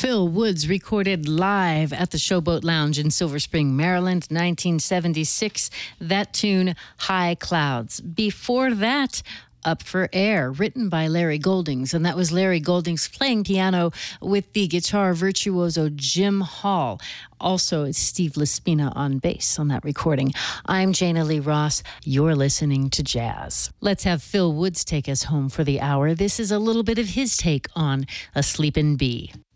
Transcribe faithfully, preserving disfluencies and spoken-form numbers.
Phil Woods recorded live at the Showboat Lounge in Silver Spring, Maryland, nineteen seventy-six. That tune, High Clouds. Before that, Up for Air, written by Larry Goldings, and that was Larry Goldings playing piano with the guitar virtuoso Jim Hall. Also, it's Steve Laspina on bass on that recording. I'm Jana Lee Ross. You're listening to Jazz. Let's have Phil Woods take us home for the hour. This is a little bit of his take on A Sleepin' Bee.